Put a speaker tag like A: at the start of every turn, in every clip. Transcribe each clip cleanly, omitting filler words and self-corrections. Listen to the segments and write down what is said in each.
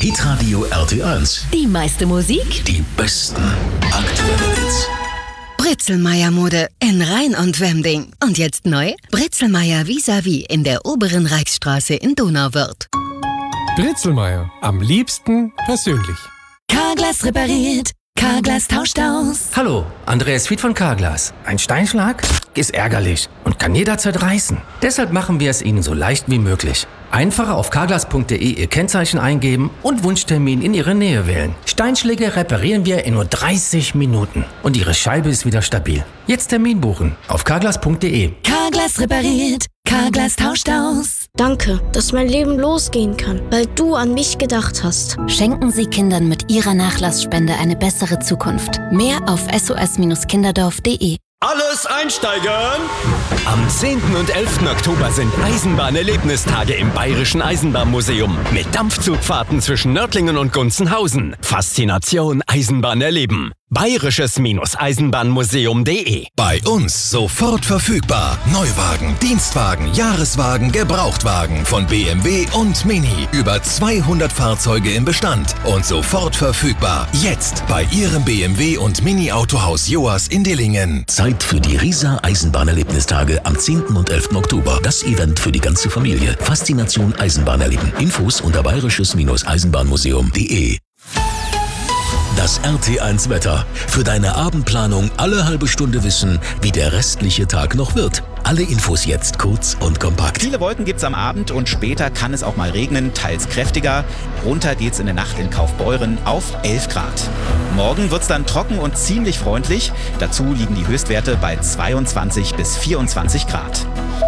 A: Hitradio RT1.
B: Die meiste Musik,
A: Die besten aktuellen Hits.
C: Britzelmeier-Mode in Rhein und Wemding. Und jetzt neu? Britzelmeier vis-à-vis in der oberen Reichsstraße in Donauwörth.
D: Britzelmeier. Am liebsten persönlich.
B: Carglass repariert, Carglass tauscht aus.
E: Hallo, Andreas Fied von Carglass. Ein Steinschlag ist ärgerlich und kann jederzeit reißen. Deshalb machen wir es Ihnen so leicht wie möglich. Einfach auf carglass.de Ihr Kennzeichen eingeben und Wunschtermin in Ihre Nähe wählen. Steinschläge reparieren wir in nur 30 Minuten und Ihre Scheibe ist wieder stabil. Jetzt Termin buchen auf carglass.de.
B: Carglass repariert, Carglass tauscht aus.
F: Danke, dass mein Leben losgehen kann, weil du an mich gedacht hast.
G: Schenken Sie Kindern mit Ihrer Nachlassspende eine bessere Zukunft. Mehr auf sos-kinderdorf.de.
H: Alles einsteigen!
I: Am 10. und 11. Oktober sind Eisenbahnerlebnistage im Bayerischen Eisenbahnmuseum mit Dampfzugfahrten zwischen Nördlingen und Gunzenhausen. Faszination Eisenbahn erleben. Bayerisches-Eisenbahnmuseum.de.
A: Bei uns sofort verfügbar. Neuwagen, Dienstwagen, Jahreswagen, Gebrauchtwagen von BMW und Mini. Über 200 Fahrzeuge im Bestand und sofort verfügbar. Jetzt bei Ihrem BMW und Mini-Autohaus Joas in Dillingen. Zeit für die Riesa Eisenbahnerlebnistage am 10. und 11. Oktober. Das Event für die ganze Familie. Faszination Eisenbahn erleben. Infos unter bayerisches-eisenbahnmuseum.de. Das RT1 Wetter. Für deine Abendplanung alle halbe Stunde wissen, wie der restliche Tag noch wird. Alle Infos jetzt kurz und kompakt.
J: Viele Wolken gibt's am Abend und später kann es auch mal regnen, teils kräftiger. Runter geht's in der Nacht in Kaufbeuren auf 11 Grad. Morgen wird's dann trocken und ziemlich freundlich. Dazu liegen die Höchstwerte bei 22 bis 24 Grad.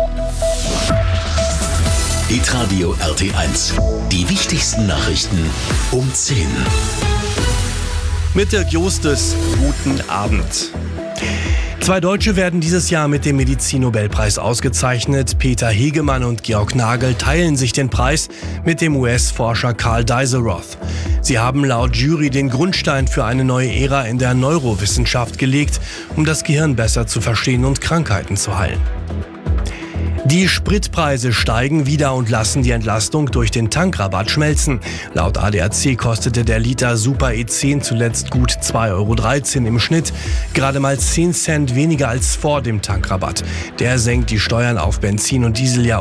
A: Hitradio RT1. Die wichtigsten Nachrichten um 10.
H: Mit Dirk Justus, guten Abend.
K: 2 Deutsche werden dieses Jahr mit dem Medizin-Nobelpreis ausgezeichnet. Peter Hegemann und Georg Nagel teilen sich den Preis mit dem US-Forscher Carl Dieselroth. Sie haben laut Jury den Grundstein für eine neue Ära in der Neurowissenschaft gelegt, um das Gehirn besser zu verstehen und Krankheiten zu heilen. Die Spritpreise steigen wieder und lassen die Entlastung durch den Tankrabatt schmelzen. Laut ADAC kostete der Liter Super E10 zuletzt gut 2,13 € im Schnitt, gerade mal 10 Cent weniger als vor dem Tankrabatt. Der senkt die Steuern auf Benzin und Diesel ja